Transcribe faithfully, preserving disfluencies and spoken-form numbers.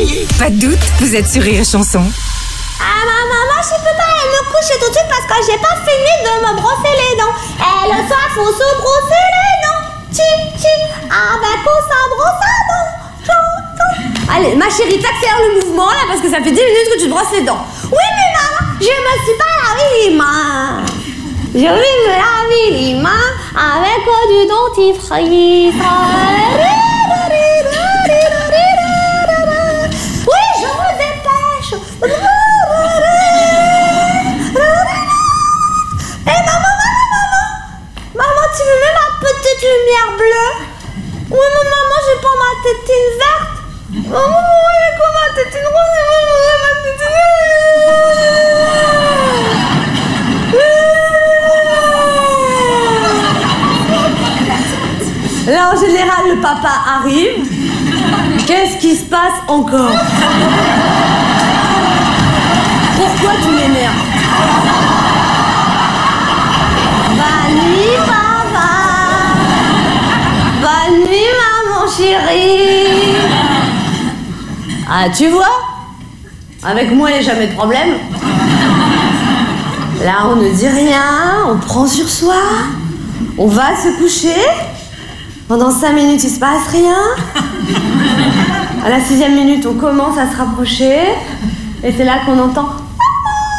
Pas de doute, vous êtes sur Rire et Chanson. Ah ma maman, je peux pas aller me coucher tout de suite parce que j'ai pas fini de me brosser les dents. Et le soir, faut se brosser les dents. Chi, chi, avec ou sans brosse à dents. Allez, ma chérie, t'accélères le mouvement là parce que ça fait dix minutes que tu te brosses les dents. Oui, mais maman, je me suis pas lavé les mains. Je vais me laver les mains avec du dentifrice. Oui, je me dépêche. Eh maman, maman, maman. Maman, tu me mets ma petite lumière bleue? Oui, mais maman, j'ai pas ma tétine verte. Maman, j'ai pas ma tétine rose. Maman, ma tétine rose. Là, en général, le papa arrive. Qu'est-ce qui se passe encore? Pourquoi tu m'énerves? Bonne nuit, papa. Bonne nuit, maman chérie. Ah, tu vois? Avec moi, il n'y a jamais de problème. Là, on ne dit rien, on prend sur soi, on va se coucher. Pendant cinq minutes, il se passe rien. À la sixième minute, on commence à se rapprocher. Et c'est là qu'on entend...